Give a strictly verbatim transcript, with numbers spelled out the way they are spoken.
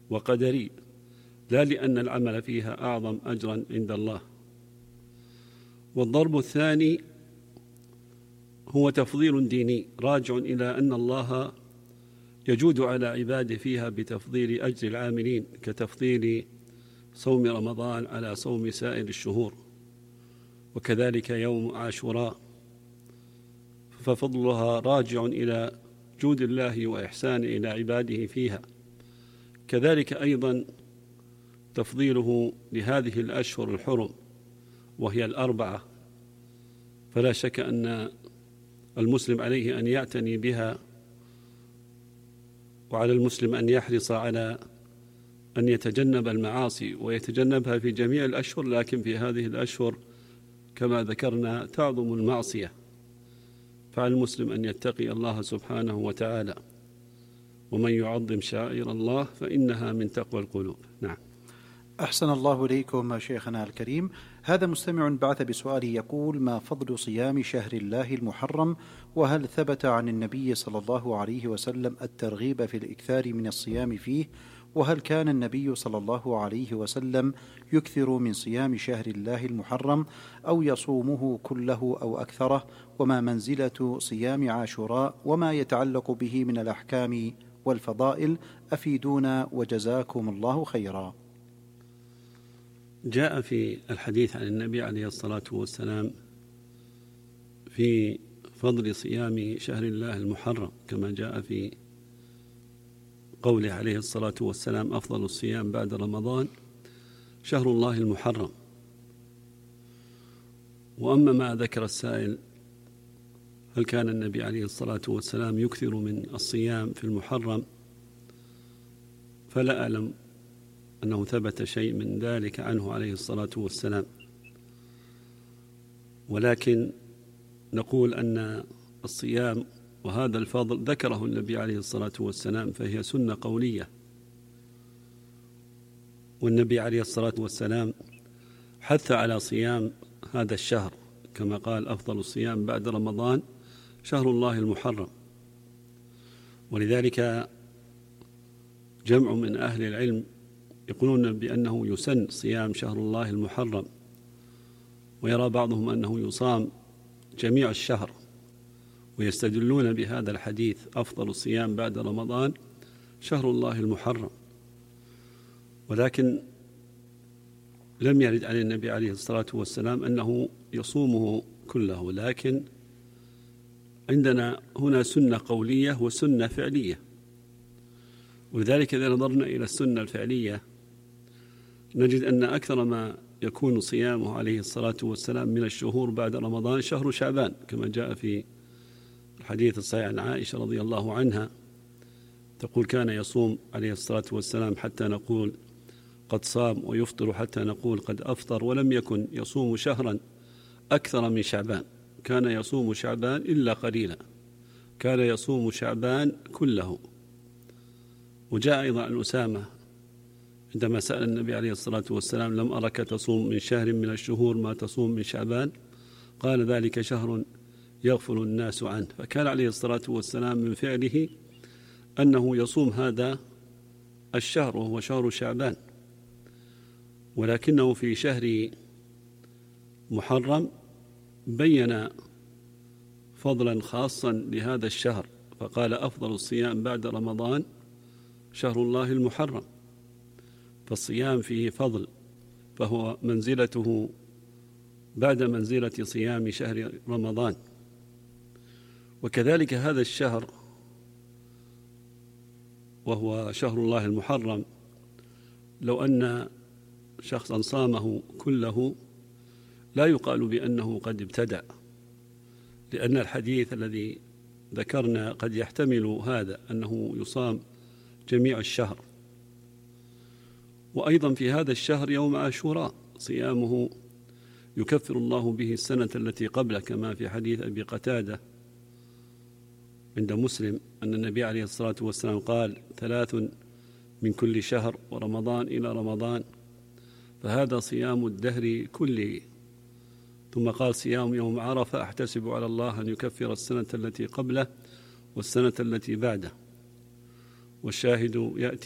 وقدري، لا لأن العمل فيها أعظم أجرا عند الله. والضرب الثاني هو تفضيل ديني راجع إلى أن الله يجود على عباده فيها بتفضيل أجر العاملين، كتفضيل صوم رمضان على صوم سائر الشهور، وكذلك يوم عاشوراء، ففضلها راجع إلى جود الله وإحسانه إلى عباده فيها. كذلك أيضا تفضيله لهذه الأشهر الحرم وهي الأربعة، فلا شك أن المسلم عليه أن يعتني بها، وعلى المسلم أن يحرص على أن يتجنب المعاصي ويتجنبها في جميع الأشهر، لكن في هذه الأشهر كما ذكرنا تعظم المعصية، فعلى المسلم أن يتقي الله سبحانه وتعالى، ومن يعظم شعائر الله فإنها من تقوى القلوب. نعم. أحسن الله إليكم شيخنا الكريم. هذا مستمع بعث بسؤاله يقول: ما فضل صيام شهر الله المحرم؟ وهل ثبت عن النبي صلى الله عليه وسلم الترغيب في الإكثار من الصيام فيه؟ وهل كان النبي صلى الله عليه وسلم يكثر من صيام شهر الله المحرم أو يصومه كله أو أكثره؟ وما منزلة صيام عاشوراء وما يتعلق به من الأحكام والفضائل؟ أفيدونا وجزاكم الله خيرا. جاء في الحديث عن النبي عليه الصلاة والسلام في فضل صيام شهر الله المحرم، كما جاء في قوله عليه الصلاة والسلام: أفضل الصيام بعد رمضان شهر الله المحرم. وأما ما ذكر السائل هل كان النبي عليه الصلاة والسلام يكثر من الصيام في المحرم، فلا أعلم أنه ثبت شيء من ذلك عنه عليه الصلاة والسلام، ولكن نقول أن الصيام وهذا الفضل ذكره النبي عليه الصلاة والسلام، فهي سنة قولية، والنبي عليه الصلاة والسلام حث على صيام هذا الشهر، كما قال: أفضل الصيام بعد رمضان شهر الله المحرم. ولذلك جمع من أهل العلم يقولون بأنه يسن صيام شهر الله المحرم، ويرى بعضهم أنه يصام جميع الشهر، ويستدلون بهذا الحديث: أفضل الصيام بعد رمضان شهر الله المحرم. ولكن لم يرد عن النبي عليه الصلاة والسلام أنه يصومه كله، لكن عندنا هنا سنة قولية وسنة فعلية. ولذلك إذا نظرنا إلى السنة الفعلية نجد أن أكثر ما يكون صيامه عليه الصلاة والسلام من الشهور بعد رمضان شهر شعبان، كما جاء في الحديث الصحيح عن عائشة رضي الله عنها تقول: كان يصوم عليه الصلاة والسلام حتى نقول قد صام، ويفطر حتى نقول قد أفطر، ولم يكن يصوم شهرا أكثر من شعبان، كان يصوم شعبان إلا قليلا، كان يصوم شعبان كله. وجاء أيضا عن أسامة عندما سأل النبي عليه الصلاة والسلام: لم أرك تصوم من شهر من الشهور ما تصوم من شعبان، قال: ذلك شهر يغفل الناس عنه. فكان عليه الصلاة والسلام من فعله أنه يصوم هذا الشهر وهو شهر شعبان، ولكنه في شهر محرم بين فضلا خاصا لهذا الشهر، فقال: أفضل الصيام بعد رمضان شهر الله المحرم. فالصيام فيه فضل، فهو منزلته بعد منزلة صيام شهر رمضان. وكذلك هذا الشهر وهو شهر الله المحرم، لو أن شخصا صامه كله لا يقال بأنه قد ابتدع، لأن الحديث الذي ذكرنا قد يحتمل هذا، أنه يصام جميع الشهر. وأيضا في هذا الشهر يوم عاشوراء صيامه يكفر الله به السنة التي قبله، كما في حديث أبي قتادة عند مسلم أن النبي عليه الصلاة والسلام قال: ثلاث من كل شهر ورمضان إلى رمضان، فهذا صيام الدهر كله. ثم قال: صيام يوم عرفة أحتسب على الله أن يكفر السنة التي قبله والسنة التي بعده. والشاهد يأتي